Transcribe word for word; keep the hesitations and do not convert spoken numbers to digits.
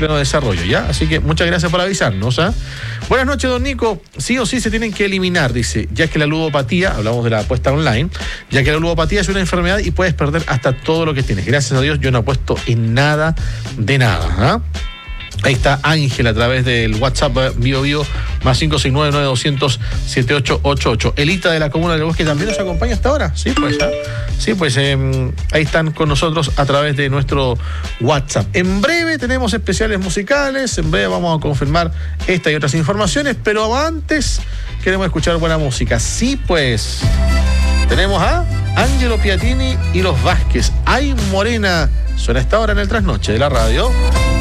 pleno desarrollo, ¿ya? Así que muchas gracias por avisarnos, ¿ah? Buenas noches, don Nico. Sí o sí se tienen que eliminar, dice, ya que la ludopatía, hablamos de la apuesta online, ya que la ludopatía es una enfermedad y puedes perder hasta todo lo que tienes. Gracias a Dios yo no apuesto en nada de nada, ¿ah? Ahí está Ángel a través del WhatsApp Vivo Vivo más cinco seis nueve nueve doscientos siete ocho ocho ocho. Elita de la Comuna del Bosque también nos acompaña hasta ahora. Sí, pues, ¿ah? Sí, pues eh, ahí están con nosotros a través de nuestro WhatsApp. En breve tenemos especiales musicales, en breve vamos a confirmar esta y otras informaciones, pero antes queremos escuchar buena música. Sí, pues tenemos a Angelo Piatini y los Vázquez. Ay, Morena, suena esta hora en el Trasnoche de la radio.